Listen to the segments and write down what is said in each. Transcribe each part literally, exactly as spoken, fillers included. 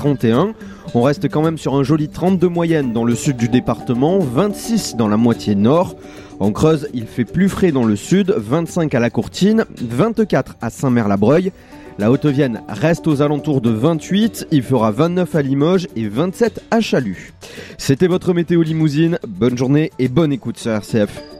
trente et un. On reste quand même sur un joli trente de moyenne dans le sud du département, vingt-six dans la moitié nord. En Creuse, il fait plus frais dans le sud, vingt-cinq à la Courtine, vingt-quatre à Saint-Mère-la-Breuil. La Haute-Vienne reste aux alentours de vingt-huit, il fera vingt-neuf à Limoges et vingt-sept à Chalut. C'était votre météo Limousine, bonne journée et bonne écoute sur R C F.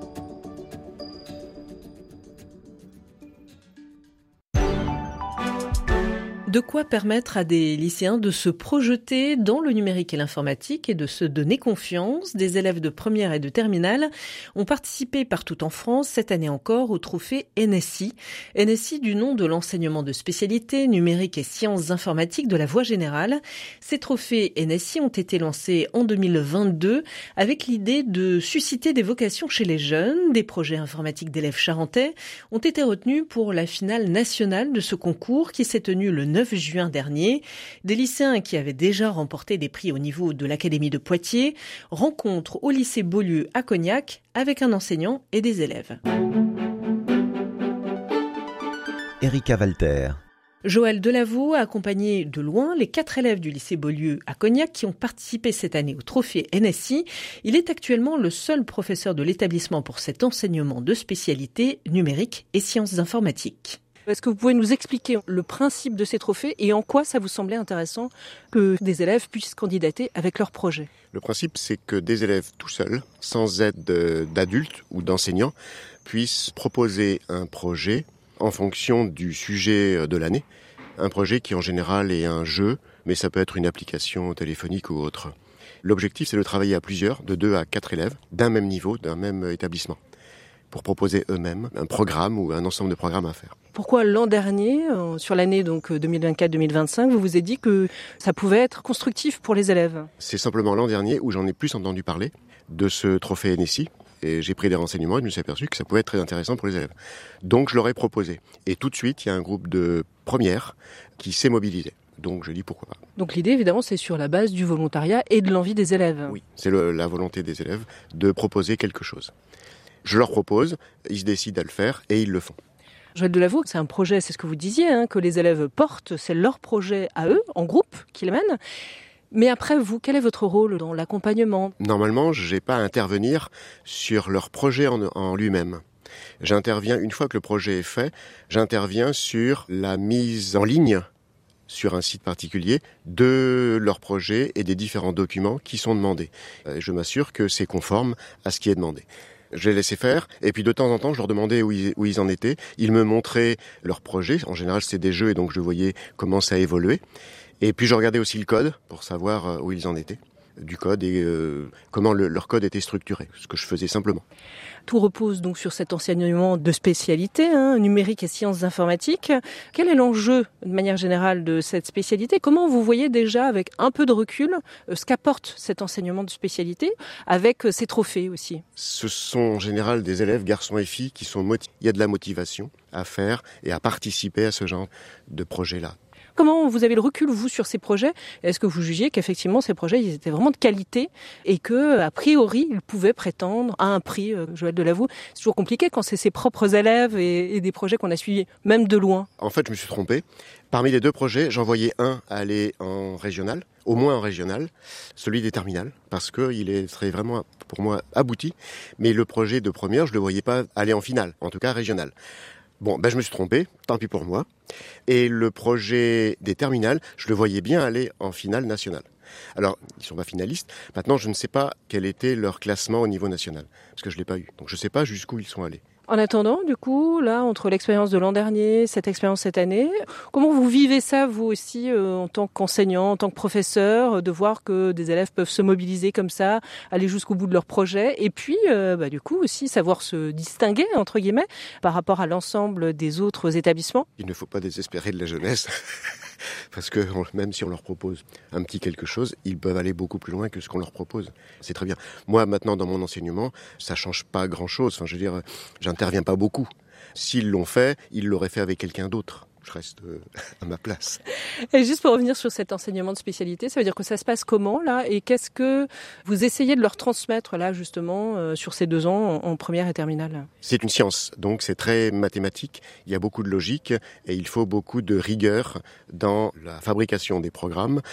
De quoi permettre à des lycéens de se projeter dans le numérique et l'informatique et de se donner confiance. Des élèves de première et de terminale ont participé partout en France, cette année encore, au trophée N S I. N S I du nom de l'enseignement de spécialité numérique et sciences informatiques de la voie générale. Ces trophées N S I ont été lancés en deux mille vingt-deux avec l'idée de susciter des vocations chez les jeunes. Des projets informatiques d'élèves charentais ont été retenus pour la finale nationale de ce concours qui s'est tenue le neuf juin dernier. Des lycéens qui avaient déjà remporté des prix au niveau de l'Académie de Poitiers rencontrent au lycée Beaulieu à Cognac avec un enseignant et des élèves. Erika Walter. Joël Delavaux a accompagné de loin les quatre élèves du lycée Beaulieu à Cognac qui ont participé cette année au trophée N S I. Il est actuellement le seul professeur de l'établissement pour cet enseignement de spécialité numérique et sciences informatiques. Est-ce que vous pouvez nous expliquer le principe de ces trophées et en quoi ça vous semblait intéressant que des élèves puissent candidater avec leur projet ? Le principe, c'est que des élèves tout seuls, sans aide d'adultes ou d'enseignants, puissent proposer un projet en fonction du sujet de l'année. Un projet qui en général est un jeu, mais ça peut être une application téléphonique ou autre. L'objectif, c'est de travailler à plusieurs, de deux à quatre élèves, d'un même niveau, d'un même établissement, pour proposer eux-mêmes un programme ou un ensemble de programmes à faire. Pourquoi l'an dernier, sur l'année donc deux mille vingt-quatre deux mille vingt-cinq, vous vous êtes dit que ça pouvait être constructif pour les élèves ? C'est simplement l'an dernier où j'en ai plus entendu parler de ce trophée N S I. Et j'ai pris des renseignements et je me suis aperçu que ça pouvait être très intéressant pour les élèves. Donc je leur ai proposé. Et tout de suite, il y a un groupe de premières qui s'est mobilisé. Donc je dis pourquoi pas. Donc l'idée, évidemment, c'est sur la base du volontariat et de l'envie des élèves. Oui, c'est le, la volonté des élèves de proposer quelque chose. Je leur propose, ils se décident à le faire et ils le font. Joël Delavaux, c'est un projet, c'est ce que vous disiez, hein, que les élèves portent, c'est leur projet à eux, en groupe, qu'ils mènent. Mais après, vous, quel est votre rôle dans l'accompagnement ? Normalement, je n'ai pas à intervenir sur leur projet en, en lui-même. J'interviens, une fois que le projet est fait, j'interviens sur la mise en ligne sur un site particulier de leur projet et des différents documents qui sont demandés. Je m'assure que c'est conforme à ce qui est demandé. Je les laissais faire, et puis de temps en temps, je leur demandais où ils, où ils en étaient. Ils me montraient leurs projets. En général, c'était des jeux, et donc je voyais comment ça évoluait. Et puis je regardais aussi le code pour savoir où ils en étaient, du code et euh, comment le, leur code était structuré, ce que je faisais simplement. Tout repose donc sur cet enseignement de spécialité, hein, numérique et sciences informatiques. Quel est l'enjeu, de manière générale, de cette spécialité ? Comment vous voyez déjà, avec un peu de recul, ce qu'apporte cet enseignement de spécialité, avec ces trophées aussi ? Ce sont en général des élèves, garçons et filles, qui sont motivés. Il y a de la motivation à faire et à participer à ce genre de projet-là. Comment vous avez le recul, vous, sur ces projets ? Est-ce que vous jugiez qu'effectivement, ces projets, ils étaient vraiment de qualité et que, a priori, ils pouvaient prétendre à un prix ? Joël Delavaux, c'est toujours compliqué quand c'est ses propres élèves et, et des projets qu'on a suivis, même de loin. En fait, je me suis trompé. Parmi les deux projets, j'en voyais un aller en régional, au moins en régional, celui des terminales, parce qu'il est très vraiment, pour moi, abouti. Mais le projet de première, je ne le voyais pas aller en finale, en tout cas régional. Bon, ben je me suis trompé, tant pis pour moi. Et le projet des terminales, je le voyais bien aller en finale nationale. Alors, ils ne sont pas finalistes. Maintenant, je ne sais pas quel était leur classement au niveau national, parce que je ne l'ai pas eu. Donc, je ne sais pas jusqu'où ils sont allés. En attendant, du coup, là, entre l'expérience de l'an dernier, cette expérience cette année, comment vous vivez ça, vous aussi, euh, en tant qu'enseignant, en tant que professeur, de voir que des élèves peuvent se mobiliser comme ça, aller jusqu'au bout de leur projet, et puis, euh, bah, du coup, aussi savoir se distinguer, entre guillemets, par rapport à l'ensemble des autres établissements ? Il ne faut pas désespérer de la jeunesse, parce que même si on leur propose un petit quelque chose, ils peuvent aller beaucoup plus loin que ce qu'on leur propose. C'est très bien. Moi, maintenant, dans mon enseignement, ça change pas grand-chose. Enfin, je veux dire, j'interviens pas beaucoup. S'ils l'ont fait, ils l'auraient fait avec quelqu'un d'autre. Je reste à ma place. Et juste pour revenir sur cet enseignement de spécialité, ça veut dire que ça se passe comment, là ? Et qu'est-ce que vous essayez de leur transmettre, là, justement, euh, sur ces deux ans, en, en première et terminale ? C'est une science, donc c'est très mathématique. Il y a beaucoup de logique et il faut beaucoup de rigueur dans la fabrication des programmes,